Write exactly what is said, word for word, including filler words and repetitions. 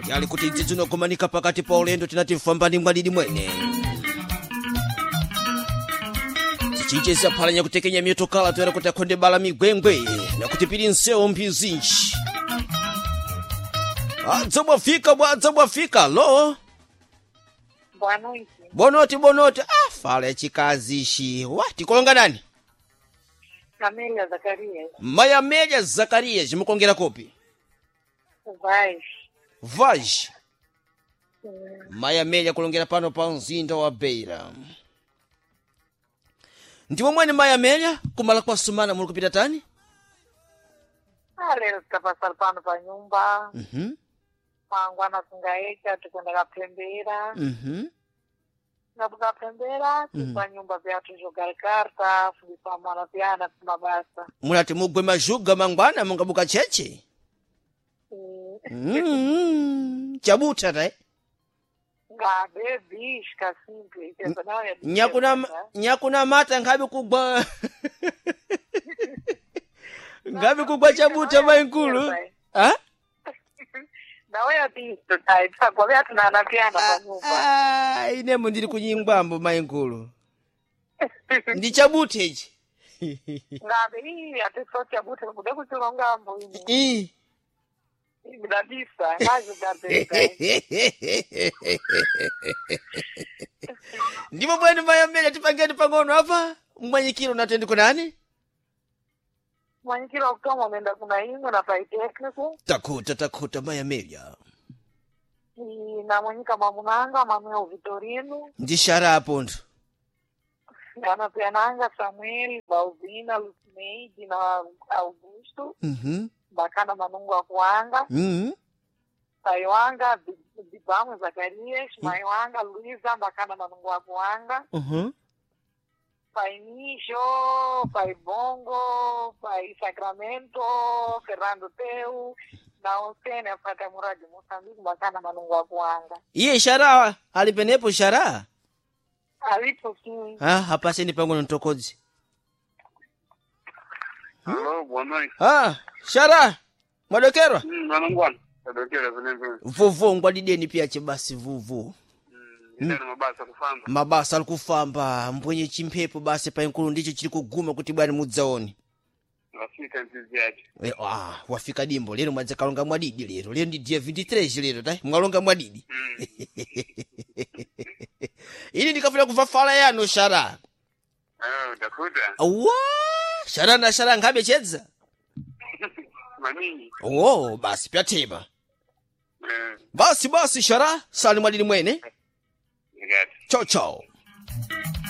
yali kuti dzidzuno kumanika pakati pa ulendo tinati fambani mwadidi mwene zichicheza phalanya kutekenya mitokala toera kuti akhonde bala migwengwe na kuti pili nseo mphizinji adza bwafika bwadza bwafika lo Bonoti. bonoti bonoti ah fala chikazi ishi wati kolonga nani Amelia Zakaria. Maya Amelia Zakaria zimukongera kopi Vai. Vaj Maya Amelia kulongera pano pa mzinda wa Beira. Ndiwo mwene Maya Amelia kumala kwa sumana muli kupita tani? Ah, leo tutapasal pano pa nyumba. Mhm. Mangwana kungaeka tukwenda kapembera. Mhm. Nabuka pembera kwa nyumba pia tujogar karta, fulipa mwana pia na kumabasa. Mulati mugwe majuga mangwana mungabuka cheche. Mhm. Chabuta tai. Nga baby shika simple itezo nawe. Nyakuna nyakuna mata ngabi kugwa. Ngabi kugwa chabuta mainkulu. Ah? Nawe ati tutaita kwa vya tunana pia na kwa nyumba. Ah, ine mundiri kunyingwambo mainkulu. Ndi chabute ichi. Ngabe hii ati sote abute kude kuchilonga mbo ini. Eh. Ibadisa, nazo gabeka. Ndipo bwana Maya Amelia tipangeni pangono hapa. Mwanyikiro natendi kunani? Mwanyikiro Oktoba menda kuna ingo na pai technical. Takuta takuta Maya Amelia. Ni na mwanyika mamunanga mameo Vitorino. Ndishara hapo ndo. Na pia nanga Samuel, Bauzina, Lucineide na Augusto. Mhm. Bakana manungu wa kuanga. Mhm. Taiwanga, Bibamu Zakaria, Maiwanga, Luiza, bakana manungu wa kuanga. Mhm. Pai Nisho, Pai Bongo, Pai Sacramento, Fernando Teu, na Osene apata muraji Mozambique bakana manungu wa kuanga. Iye shara alipenepo shara. Alipo kini. Ah, hapa seni pangono ntokozi. Hello, bonoi. Ah, shara. Mwadokerwa? Mm, manangwana. Adokera vile. Vuvu ngwadideni pia chebasi vuvu. Mm, ndio mabasa kufamba. Mabasa alikufamba mbwenye chimpepo basi pa inkulu ndicho chili kuguma kuti bwana mudzaoni. Wafika nzizi yake. Eh, ah, wafika dimbo lero mwadza kalonga mwadidi lero. Lero ndi dia twenty-three lero tai. Mwalonga mwadidi. Mm. Ili ndikafuna kuva fala yano shara. Ah, utakuta. Awa! Shara na shara ngabe chedza. Manini. Oh, basi pya tema. Eh, Basi basi shara, sali mwadidi mwene. ngati. Ciao ciao.